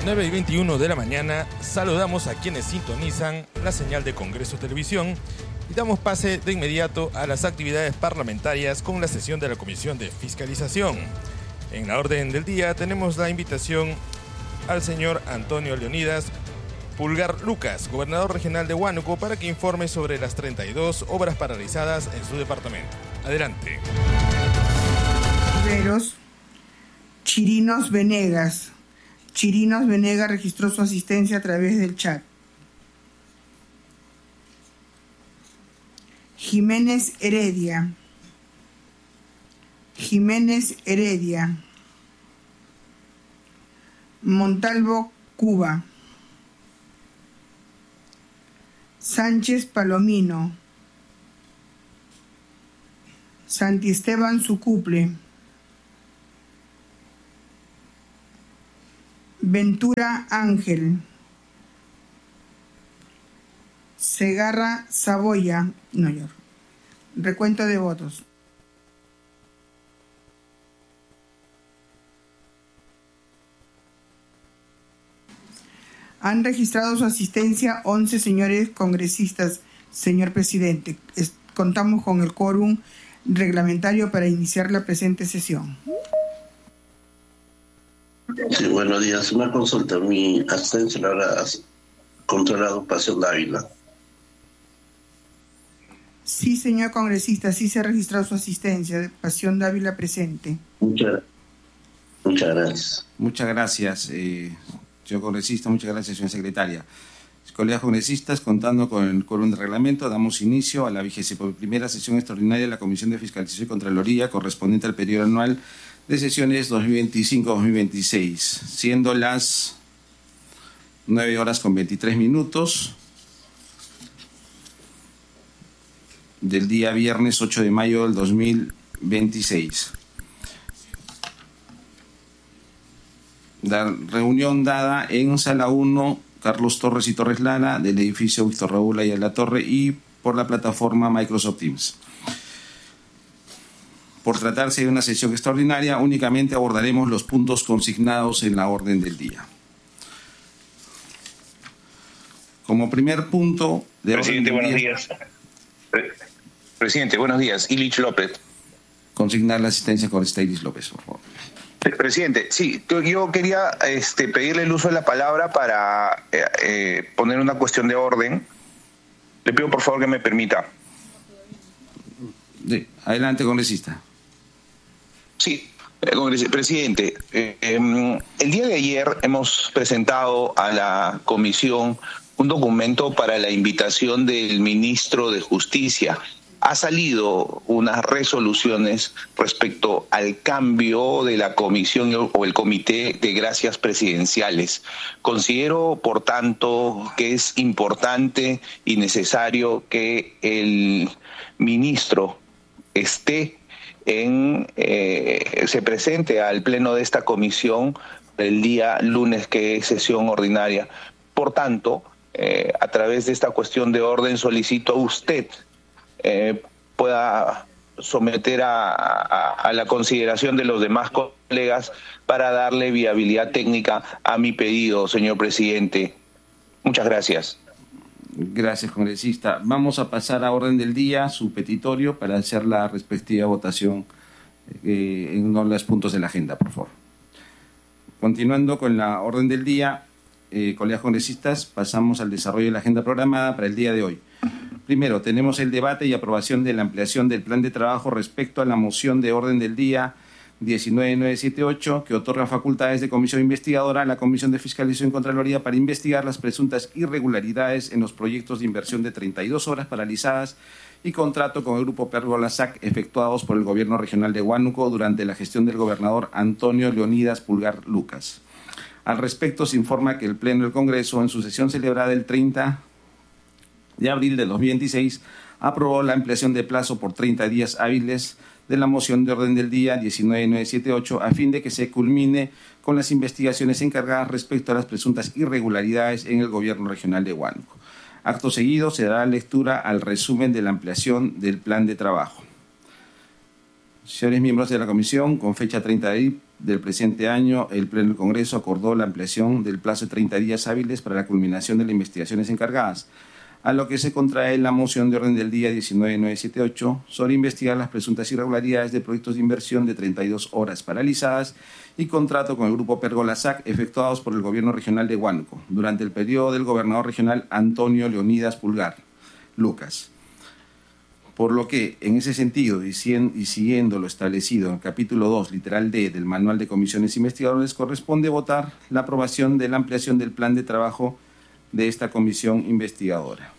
9:21 de la mañana, saludamos a quienes sintonizan la señal de Congreso Televisión y damos pase de inmediato a las actividades parlamentarias con la sesión de la Comisión de Fiscalización. En la orden del día tenemos la invitación al señor Antonio Leonidas Pulgar Lucas, gobernador regional de Huánuco, para que informe sobre las 32 obras paralizadas en su departamento. Adelante. Chirinos Venegas. Chirinos Venegas registró su asistencia a través del chat. Jiménez Heredia. Jiménez Heredia. Montalvo Cuba. Sánchez Palomino. Santiesteban Sucuple. Ventura Ángel. Segarra Saboya. Recuento de votos. Han registrado su asistencia 11 señores congresistas, señor presidente. Contamos con el quórum reglamentario para iniciar la presente sesión. Sí, buenos días. Una consulta. Mi asistencia la habrá controlado Pasión Dávila. Sí, señor congresista, sí se ha registrado su asistencia. Pasión Dávila presente. Muchas gracias. Muchas gracias, señor congresista. Muchas gracias, señora secretaria. Colegas congresistas, contando con el quórum de reglamento, damos inicio a la 21ª sesión extraordinaria de la Comisión de Fiscalización y Contraloría correspondiente al periodo anual de sesiones 2025-2026, siendo las 9:23 del día viernes 8 de mayo del 2026. La reunión dada en Sala 1, Carlos Torres y Torres Lara, del edificio Víctor Raúl Ayala Torre, y por la plataforma Microsoft Teams. Por tratarse de una sesión extraordinaria, únicamente abordaremos los puntos consignados en la orden del día. Como primer punto de Presidente, buenos días. Presidente, buenos días. Ilich López. Consignar la asistencia con Ilich López, por favor. Presidente, sí, yo quería pedirle el uso de la palabra para poner una cuestión de orden. Le pido por favor que me permita. Adelante, congresista. Sí, presidente. El día de ayer hemos presentado a la comisión un documento para la invitación del ministro de Justicia. Ha salido unas resoluciones respecto al cambio de la comisión o el comité de gracias presidenciales. Considero, por tanto, que es importante y necesario que el ministro se presente al pleno de esta comisión el día lunes, que es sesión ordinaria. Por tanto, a través de esta cuestión de orden solicito a usted pueda someter a la consideración de los demás colegas para darle viabilidad técnica a mi pedido, señor presidente. Muchas gracias. Gracias, congresista. Vamos a pasar a orden del día su petitorio para hacer la respectiva votación en los puntos de la agenda, por favor. Continuando con la orden del día, colegas congresistas, pasamos al desarrollo de la agenda programada para el día de hoy. Primero, tenemos el debate y aprobación de la ampliación del plan de trabajo respecto a la moción de orden del día 19978, que otorga facultades de comisión investigadora a la Comisión de Fiscalización y Contraloría para investigar las presuntas irregularidades en los proyectos de inversión de 32 obras paralizadas y contrato con el Grupo Pérgola SAC efectuados por el Gobierno Regional de Huánuco durante la gestión del gobernador Antonio Leonidas Pulgar Lucas. Al respecto, se informa que el Pleno del Congreso, en su sesión celebrada el 30 de abril de 2026, aprobó la ampliación de plazo por 30 días hábiles de la moción de orden del día 19978 a fin de que se culmine con las investigaciones encargadas respecto a las presuntas irregularidades en el Gobierno Regional de Huánuco. Acto seguido se dará lectura al resumen de la ampliación del plan de trabajo. Señores miembros de la comisión, con fecha 30 de del presente año, el Pleno del Congreso acordó la ampliación del plazo de 30 días hábiles para la culminación de las investigaciones encargadas, a lo que se contrae la moción de orden del día 19978 sobre investigar las presuntas irregularidades de proyectos de inversión de 32 horas paralizadas y contrato con el Grupo Pergolasac efectuados por el Gobierno Regional de Huánuco durante el periodo del gobernador regional Antonio Leonidas Pulgar Lucas. Por lo que, en ese sentido, y siguiendo lo establecido en el capítulo 2, literal D, del Manual de Comisiones Investigadoras, corresponde votar la aprobación de la ampliación del plan de trabajo de esta comisión investigadora.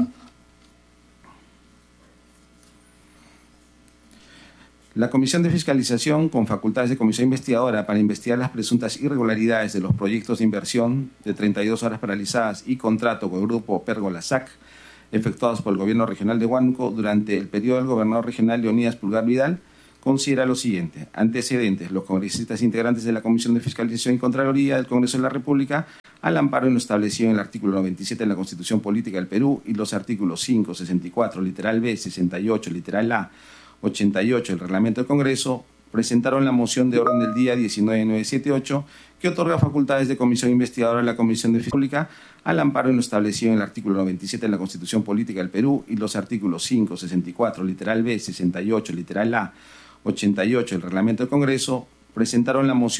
La Comisión de Fiscalización, con facultades de comisión investigadora para investigar las presuntas irregularidades de los proyectos de inversión de 32 horas paralizadas y contrato con el Grupo Pergolasac, efectuados por el Gobierno Regional de Huánuco durante el periodo del gobernador regional Leonidas Pulgar Vidal, considera lo siguiente. Antecedentes. Los congresistas integrantes de la Comisión de Fiscalización y Contraloría del Congreso de la República, al amparo en lo establecido en el artículo 97 de la Constitución Política del Perú y los artículos 5, 64, literal B, 68, literal A, 88 del Reglamento del Congreso, presentaron la moción de orden del día 19978 que otorga facultades de comisión investigadora a la Comisión de Fiscalización Pública al amparo en lo establecido en el artículo 97 de la Constitución Política del Perú y los artículos 5, 64, literal B, 68, literal A, 88 del Reglamento del Congreso, presentaron la moción